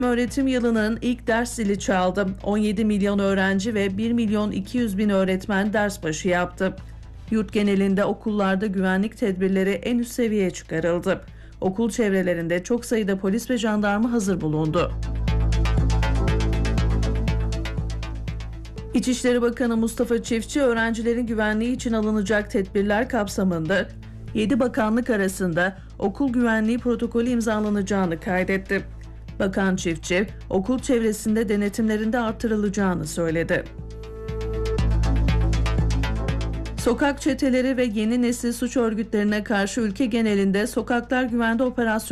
Öğretim yılının ilk ders zili çaldı. 17 milyon öğrenci ve 1 milyon 200 bin öğretmen ders başı yaptı. Yurt genelinde okullarda güvenlik tedbirleri en üst seviyeye çıkarıldı. Okul çevrelerinde çok sayıda polis ve jandarma hazır bulundu. İçişleri Bakanı Mustafa Çiftçi, öğrencilerin güvenliği için alınacak tedbirler kapsamında 7 bakanlık arasında okul güvenliği protokolü imzalanacağını kaydetti. Bakan Çiftçi, okul çevresinde denetimlerin de artırılacağını söyledi. Sokak çeteleri ve yeni nesil suç örgütlerine karşı ülke genelinde Sokaklar Güvende operasyonu